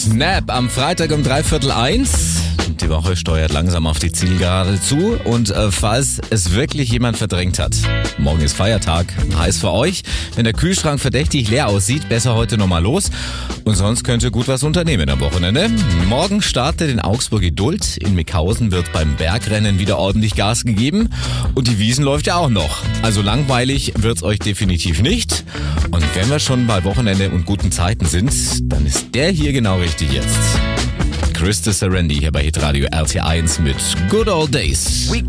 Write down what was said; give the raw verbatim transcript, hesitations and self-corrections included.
Snap am Freitag um dreiviertel eins. Die Woche steuert langsam auf die Zielgerade zu und äh, falls es wirklich jemand verdrängt hat, morgen ist Feiertag, heißt für euch, wenn der Kühlschrank verdächtig leer aussieht, besser heute nochmal los und sonst könnt ihr gut was unternehmen am Wochenende. Morgen startet in Augsburg Idult, in Mickhausen wird beim Bergrennen wieder ordentlich Gas gegeben und die Wiesn läuft ja auch noch. Also langweilig wird's euch definitiv nicht und wenn wir schon bei Wochenende und guten Zeiten sind, dann ist der hier genau richtig jetzt. Krista Serendi hier bei Hitradio R T eins mit Good Old Days. We